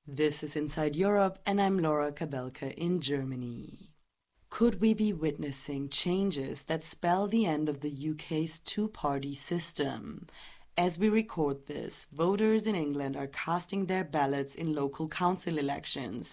This is Inside Europe, and I'm Laura Kabelka in Germany. Could we be witnessing changes that spell the end of the UK's two-party system? As we record this, voters in England are casting their ballots in local council elections,